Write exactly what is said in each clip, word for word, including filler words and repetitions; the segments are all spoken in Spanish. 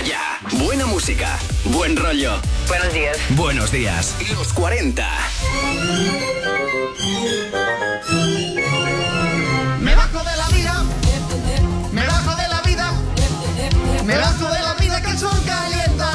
ya. Buena música, buen rollo. Buenos días. Buenos días. Los cuarenta. Me bajo de la vida. Me bajo de la vida. Me bajo de la vida que el sol calienta.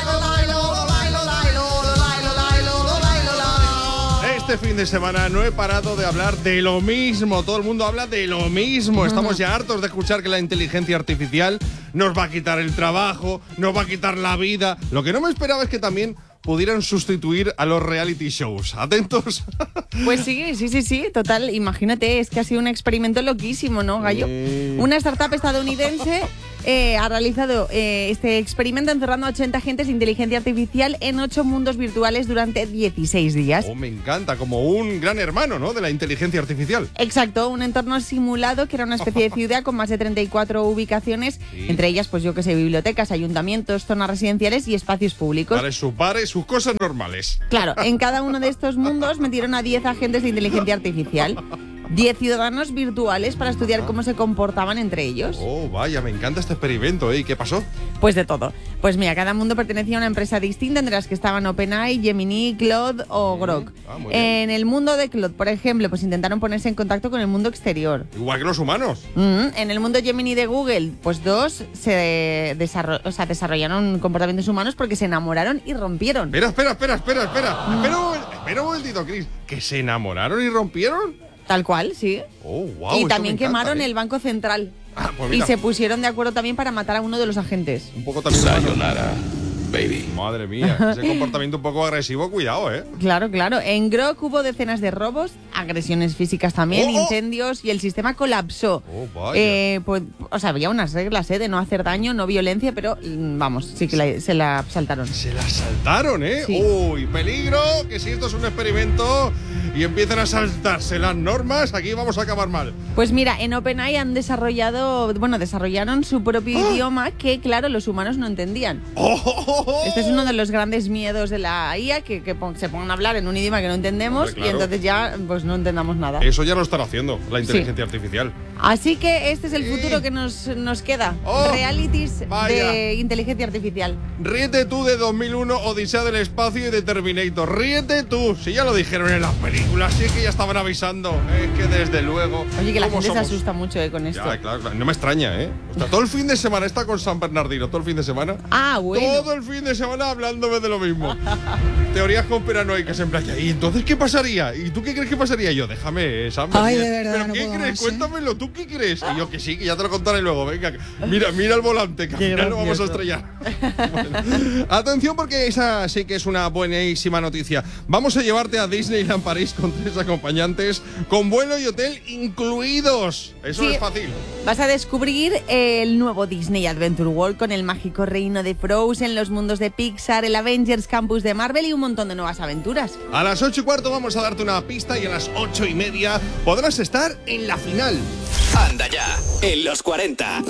Este fin de semana no he parado de hablar de lo mismo. Todo el mundo habla de lo mismo. Estamos ya hartos de escuchar que la inteligencia artificial nos va a quitar el trabajo, nos va a quitar la vida. Lo que no me esperaba es que también pudieran sustituir a los reality shows. ¿Atentos? Pues sí, sí, sí, sí, total. Imagínate, es que ha sido un experimento loquísimo, ¿no, Gallo? Eh... Una startup estadounidense eh, ha realizado eh, este experimento encerrando a ochenta agentes de inteligencia artificial en ocho mundos virtuales durante dieciséis días. Oh, me encanta, como un gran hermano, ¿no?, de la inteligencia artificial. Exacto, un entorno simulado que era una especie de ciudad con más de treinta y cuatro ubicaciones, sí. Entre ellas, pues yo que sé, bibliotecas, ayuntamientos, zonas residenciales y espacios públicos. Vale, su padre, sus cosas normales. Claro, en cada uno de estos mundos metieron a diez agentes de inteligencia artificial. diez ciudadanos virtuales para estudiar cómo se comportaban entre ellos. Oh, vaya, me encanta este experimento, ¿eh? ¿Y qué pasó? Pues de todo. Pues mira, cada mundo pertenecía a una empresa distinta, entre las que estaban OpenAI, Gemini, Claude o Grok. Ah, muy bien. En el mundo de Claude, por ejemplo, pues intentaron ponerse en contacto con el mundo exterior. Igual que los humanos. Mm, en el mundo Gemini de Google, pues dos se desarro- o sea, desarrollaron comportamientos humanos porque se enamoraron y rompieron. Espera, espera, espera, espera, espera. Mm. Espera, un, espera un momentito, Chris. ¿Que se enamoraron y rompieron? Tal cual, sí. Oh, wow, y también encanta, quemaron ¿eh? el Banco Central. Ah, pues y se pusieron de acuerdo también para matar a uno de los agentes. Un poco también. Sayonara, baby. Madre mía, ese comportamiento un poco agresivo, cuidado, ¿eh? Claro, claro. En Grok hubo decenas de robos, agresiones físicas también, oh, oh. incendios y el sistema colapsó. Oh, vaya. Eh, pues, o sea, había unas reglas ¿eh? de no hacer daño, no violencia, pero vamos, sí que la, se la saltaron. Se la saltaron, ¿eh? Sí. Uy, peligro, que si esto es un experimento y empiezan a saltarse las normas, aquí vamos a acabar mal. Pues mira, en OpenAI han desarrollado, bueno, desarrollaron su propio ¡Oh! idioma que, claro, los humanos no entendían. ¡Oh, oh, oh! Este es uno de los grandes miedos de la I A, que, que pon- se pongan a hablar en un idioma que no entendemos. Hombre, claro. Y entonces ya pues no entendamos nada. Eso ya lo están haciendo, la inteligencia Sí. artificial. Así que este es el Sí. futuro que nos, nos queda. ¡Oh! Realities Vaya. de inteligencia artificial. Ríete tú de dos mil uno, Odisea del Espacio y de Terminator. Ríete tú. Si ya lo dijeron en las películas, sí que ya estaban avisando. Es que desde luego. Oye, que la ¿cómo gente somos? se asusta mucho eh, con esto. Ya, claro, claro, no me extraña, ¿eh? O sea, todo el fin de semana está con San Bernardino, todo el fin de semana. Ah, bueno. Todo el fin de semana hablándome de lo mismo. Teorías conspiranoicas en plan, ¿y entonces qué pasaría? ¿Y tú qué crees que pasaría? Y yo, déjame, Sam. Ay, de verdad, ¿Pero no qué puedo crees? más, ¿eh? Cuéntamelo, ¿tú qué crees? Y yo, que sí, que ya te lo contaré luego. Venga, mira, mira el volante, que al Qué final lo vamos a gracioso. estrellar. Bueno, atención, porque esa sí que es una buenísima noticia. Vamos a llevarte a Disneyland París con tres acompañantes, con vuelo y hotel incluidos. Eso Sí. es fácil. Vas a descubrir el nuevo Disney Adventure World con el mágico reino de Frozen, los mundos de Pixar, el Avengers Campus de Marvel y un montón de nuevas aventuras. A las ocho y cuarto vamos a darte una pista y a las ocho y media podrás estar en la final. Anda ya, en los cuarenta.